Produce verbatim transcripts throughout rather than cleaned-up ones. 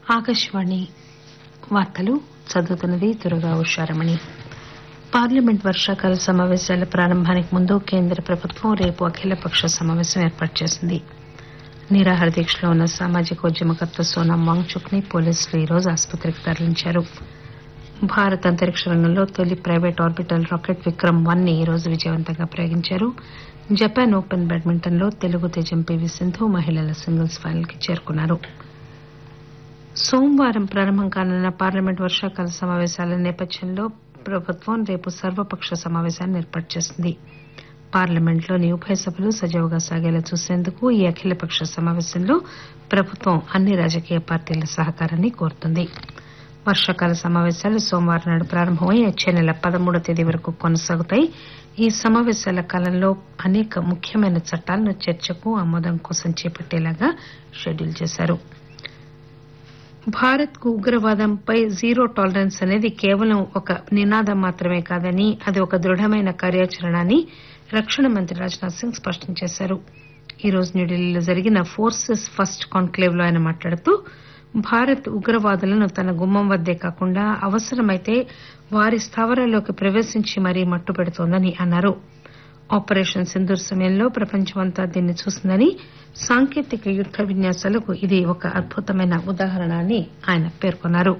ఆకాశవాణి వార్తలు చదువుతున్నది దుర్గా ఉషారమణి. పార్లమెంట్ వర్షాకాల సమావేశాల ప్రారంభానికి ముందు కేంద్ర ప్రభుత్వం రేపు అఖిలపక్ష సమావేశం ఏర్పాటు చేసింది. నిరాహార దీక్షలో ఉన్న సామాజిక ఉద్యమకర్త సోనం వాంగ్చుక్ ని పోలీసులు ఈరోజు ఆసుపత్రికి తరలించారు. భారత అంతరిక్ష రంగంలో తొలి private orbital rocket Vikram one ని ఈరోజు విజయవంతంగా ప్రయోగించారు. జపాన్ ఓపెన్ బ్యాడ్మింటన్ లో తెలుగు తేజం పీవీ సింధు మహిళల సింగిల్స్ ఫైనల్ కి చేరుకున్నారు. సోమవారం ప్రారంభం కానున్న పార్లమెంట్ వర్షాకాల సమావేశాల నేపథ్యంలో ప్రభుత్వం రేపు సర్వపక్ష సమావేశాన్ని ఏర్పాటు చేసింది. పార్లమెంట్లోని ఉభయ సభలు సజావుగా సాగేలా చూసేందుకు ఈ అఖిలపక్ష సమావేశంలో ప్రభుత్వం అన్ని రాజకీయ పార్టీల సహకారాన్ని కోరుతుంది. వర్షాకాల సమావేశాలు సోమవారం నాడు ప్రారంభమై వచ్చే నెల పదమూడవ తేదీ వరకు కొనసాగుతాయి. ఈ సమావేశాల కాలంలో అనేక ముఖ్యమైన చట్టాలను చర్చకు ఆమోదం కోసం చేపట్టేలాగా షెడ్యూల్ చేశారు. భారత్ కు ఉగ్రవాదంపై జీరో టాలరెన్స్ అనేది కేవలం ఒక నినాదం మాత్రమే కాదని అది ఒక దృఢమైన కార్యాచరణ అని రక్షణ మంత్రి రాజ్నాథ్ సింగ్ స్పష్టం చేశారు. ఈ రోజు న్యూఢిల్లీలో జరిగిన ఫోర్సెస్ ఫస్ట్ కాన్క్లేవ్ లో ఆయన మాట్లాడుతూ భారత్ ఉగ్రవాదులను తన గుమ్మం వద్దే కాకుండా అవసరమైతే వారి స్థావరాల్లోకి ప్రవేశించి మరీ మట్టుపెడుతోందని అన్నారు. ఆపరేషన్ సింధూర్ సమయంలో ప్రపంచమంతా దీన్ని చూసిందని సాంకేతిక యుద్ద విన్యాసాలకు ఇది ఒక అద్భుతమైన ఉదాహరణ అని ఆయన పేర్కొన్నారు.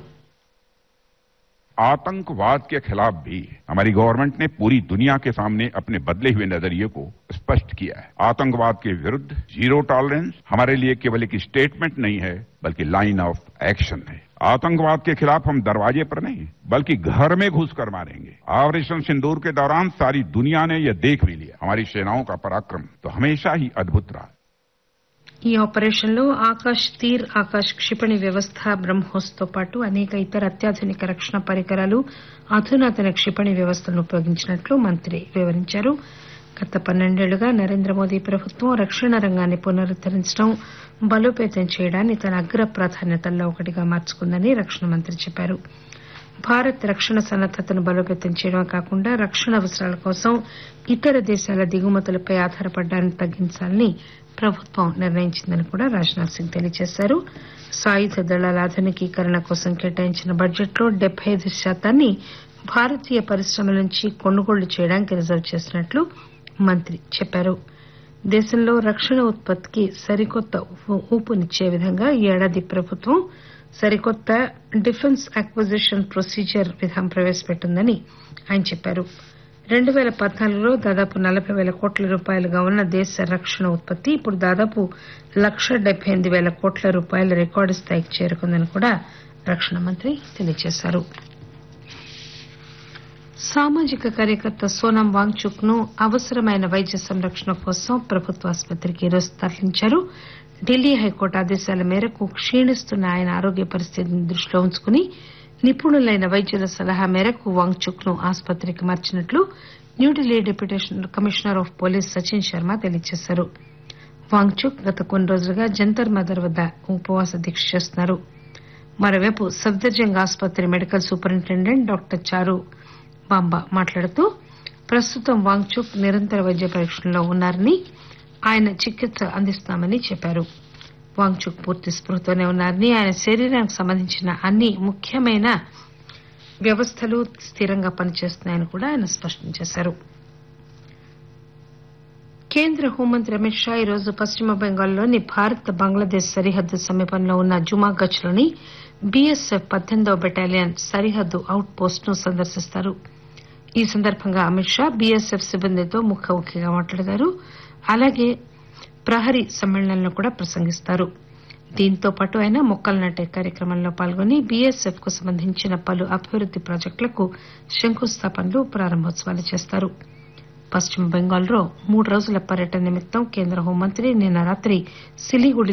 आतंकवाद के खिलाफ भी हमारी गवर्नमेंट ने पूरी दुनिया के सामने अपने बदले हुए नजरिए को स्पष्ट किया है. आतंकवाद के विरुद्ध जीरो टॉलरेंस हमारे लिए केवल एक स्टेटमेंट नहीं है बल्कि लाइन ऑफ एक्शन है. आतंकवाद के खिलाफ हम दरवाजे पर नहीं बल्कि घर में घुसकर मारेंगे. ऑपरेशन सिंदूर के दौरान सारी दुनिया ने यह देख भी लिया. हमारी सेनाओं का पराक्रम तो हमेशा ही अद्भुत रहा. ఈ ఆపరేషన్ లో ఆకాశ్ తీర్ ఆకాశ్ క్షిపణి వ్యవస్థ బ్రహ్మోస్ తో పాటు అనేక ఇతర అత్యాధునిక రక్షణ పరికరాలు అధునాతన క్షిపణి వ్యవస్థలను ఉపయోగించినట్లు మంత్రి వివరించారు. గత పన్నెండేళ్లుగా నరేంద్ర మోదీ ప్రభుత్వం రక్షణ రంగాన్ని పునరుద్దరించడం బలోపేతం చేయడాన్ని తన అగ్ర ప్రాధాన్యతల్లో ఒకటిగా మార్చుకుందని రక్షణ మంత్రి చెప్పారు. భారత్ రక్షణ సన్నద్దతను బలోపేతం చేయడమే కాకుండా రక్షణ అవసరాల కోసం ఇతర దేశాల దిగుమతులపై ఆధారపడడాన్ని తగ్గించాలని ప్రభుత్వం నిర్ణయించిందని కూడా రాజ్నాథ్ సింగ్ తెలియజేశారు. సాయుధ దళాల ఆధునికీకరణ కోసం కేటాయించిన బడ్జెట్ లో డెబ్బై ఐదు శాతాన్ని భారతీయ పరిశ్రమల నుంచి కొనుగోళ్లు చేయడానికి రిజర్వ్ చేసినట్లు మంత్రి చెప్పారు. దేశంలో రక్షణ ఉత్పత్తికి సరికొత్త ఊపునిచ్చే విధంగా ఈ ఏడాది ప్రభుత్వం సరికొత్త డిఫెన్స్ అక్విజిషన్ ప్రొసీజర్ విధానం ప్రవేశపెట్టిందని ఆయన చెప్పారు. రెండు పేల పద్నాలుగులో దాదాపు నలభై పేల కోట్ల రూపాయలుగా ఉన్న దేశ రక్షణ ఉత్పత్తి ఇప్పుడు దాదాపు లక్ష డెబ్బై ఎనిమిది పేల కోట్ల రూపాయల రికార్డు స్థాయికి చేరుకుందని కూడా రక్షణ మంత్రి తెలియజేశారు. సామాజిక కార్యకర్త సోనం వాంగ్చుక్ ను అవసరమైన వైద్య సంరక్షణ కోసం ప్రభుత్వ ఆసుపత్రికి ఈరోజు తరలించారు. ఢిల్లీ హైకోర్టు ఆదేశాల మేరకు క్షీణిస్తున్న ఆయన ఆరోగ్య పరిస్థితిని దృష్టిలో ఉంచుకుని నిపుణులైన వైద్యుల సలహా మేరకు వాంగ్చుక్ ను ఆసుపత్రికి మార్చినట్లు New Delhi deputy commissioner of police Sachin Sharma తెలియజేశారు. వాంగ్చుక్ గత కొన్ని రోజులుగా జంతర్ మంతర్ వద్ద ఉపవాస దీక్ష చేస్తున్నారు. మరోవైపు సఫ్దర్జంగ్ ఆసుపత్రి మెడికల్ సూపరింటెండెంట్ డాక్టర్ చారు బాంబా మాట్లాడుతూ ప్రస్తుతం వాంగ్చుక్ నిరంతర వైద్య పరీక్షల్లో ఉన్నారని ఆయన చికిత్స అందిస్తామని చెప్పారు. వాంగ్చుక్ పూర్తి స్పృహతోనే ఉన్నారని ఆయన శరీరానికి సంబంధించిన అన్ని ముఖ్యమైన వ్యవస్థలు స్థిరంగా పనిచేస్తున్నాయని కూడా ఆయన స్పష్టం చేశారు. కేంద్ర హోంమంత్రి అమిత్ షా ఈరోజు పశ్చిమ బెంగాల్లోని భారత్ బంగ్లాదేశ్ సరిహద్దు సమీపంలో ఉన్న జుమాగచ్ లోని బీఎస్ఎఫ్ పద్దెనిమిదవ బెటాలియన్ సరిహద్దు అవుట్ పోస్ట్ ను సందర్శిస్తారు. ఈ సందర్భంగా అమిత్ షా బీఎస్ఎఫ్ సిబ్బందితో ముఖాముఖిగా మాట్లాడతారు. అలాగే ప్రహరీ సమ్మేళనంలో కూడా ప్రసంగిస్తారు. దీంతో పాటు ఆయన మొక్కలు నాటే కార్యక్రమంలో పాల్గొని బీఎస్ఎఫ్ కు సంబంధించిన పలు అభివృద్ది ప్రాజెక్టులకు శంకుస్థాపనలు ప్రారంభోత్సవాలు చేస్తారు. పశ్చిమ బెంగాల్లో మూడు రోజుల పర్యటన నిమిత్తం కేంద్ర హోంమంత్రి నిన్న రాత్రి సిలిగుడి